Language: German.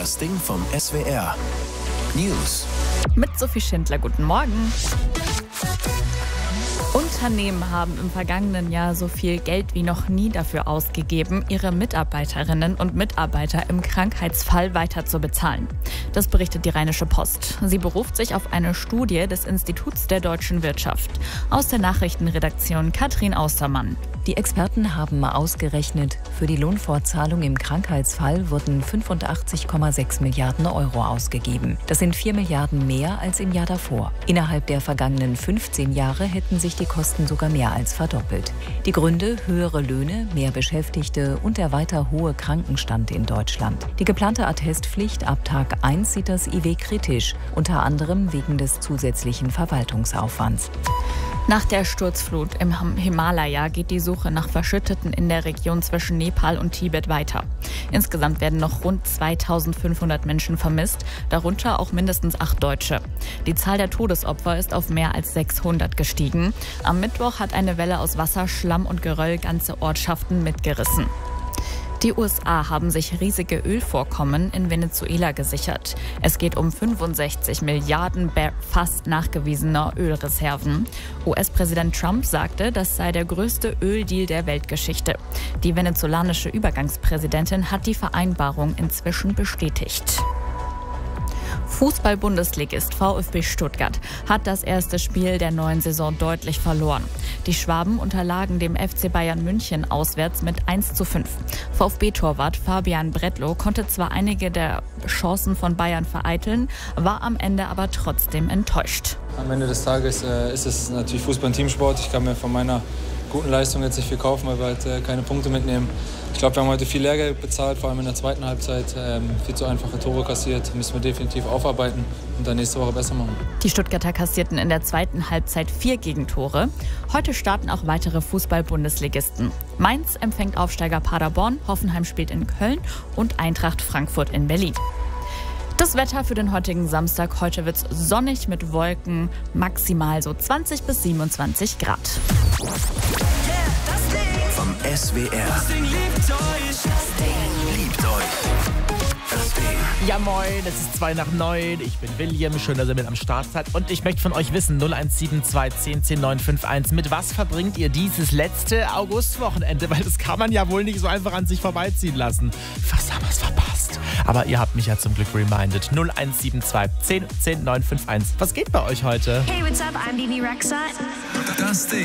Das Ding vom SWR. News. Mit Sophie Schindler, guten Morgen. Unternehmen haben im vergangenen Jahr so viel Geld wie noch nie dafür ausgegeben, ihre Mitarbeiterinnen und Mitarbeiter im Krankheitsfall weiter zu bezahlen. Das berichtet die Rheinische Post. Sie beruft sich auf eine Studie des Instituts der deutschen Wirtschaft. Aus der Nachrichtenredaktion Katrin Austermann. Die Experten haben ausgerechnet, für die Lohnfortzahlung im Krankheitsfall wurden 85,6 Milliarden Euro ausgegeben. Das sind 4 Milliarden mehr als im Jahr davor. Innerhalb der vergangenen 15 Jahre hätten sich die Kosten sogar mehr als verdoppelt. Die Gründe: höhere Löhne, mehr Beschäftigte und der weiter hohe Krankenstand in Deutschland. Die geplante Attestpflicht ab Tag 1 sieht das IW kritisch, unter anderem wegen des zusätzlichen Verwaltungsaufwands. Nach der Sturzflut im Himalaya geht die Suche nach Verschütteten in der Region zwischen Nepal und Tibet weiter. Insgesamt werden noch rund 2500 Menschen vermisst, darunter auch mindestens 8 Deutsche. Die Zahl der Todesopfer ist auf mehr als 600 gestiegen. Am Mittwoch hat eine Welle aus Wasser, Schlamm und Geröll ganze Ortschaften mitgerissen. Die USA haben sich riesige Ölvorkommen in Venezuela gesichert. Es geht um 65 Milliarden fast nachgewiesener Ölreserven. US-Präsident Trump sagte, das sei der größte Öldeal der Weltgeschichte. Die venezolanische Übergangspräsidentin hat die Vereinbarung inzwischen bestätigt. Fußball-Bundesligist VfB Stuttgart hat das erste Spiel der neuen Saison deutlich verloren. Die Schwaben unterlagen dem FC Bayern München auswärts mit 1:5. VfB-Torwart Fabian Bretlow konnte zwar einige der Chancen von Bayern vereiteln, war am Ende aber trotzdem enttäuscht. Am Ende des Tages ist es natürlich Fußball ein Teamsport. Ich kann mir von meiner guten Leistung jetzt nicht viel kaufen, weil wir halt keine Punkte mitnehmen. Ich glaube, wir haben heute viel Lehrgeld bezahlt, vor allem in der zweiten Halbzeit. Viel zu einfache Tore kassiert, müssen wir definitiv aufarbeiten und dann nächste Woche besser machen. Die Stuttgarter kassierten in der zweiten Halbzeit 4 Gegentore. Heute starten auch weitere Fußball-Bundesligisten. Mainz empfängt Aufsteiger Paderborn, Hoffenheim spielt in Köln und Eintracht Frankfurt in Berlin. Das Wetter für den heutigen Samstag. Heute wird es sonnig mit Wolken, maximal so 20 bis 27 Grad. Vom SWR. Das Ding liebt euch. Das Ding. Ja moin, es ist 8:02. Ich bin William, schön, dass ihr mit am Start seid. Und ich möchte von euch wissen, 0172 10 10 951, mit was verbringt ihr dieses letzte Augustwochenende? Weil das kann man ja wohl nicht so einfach an sich vorbeiziehen lassen. Was haben wir verpasst? Aber ihr habt mich ja zum Glück reminded. 0172 10 10 951. Was geht bei euch heute? Hey, what's up? I'm Bibi Rexha. Das Ding.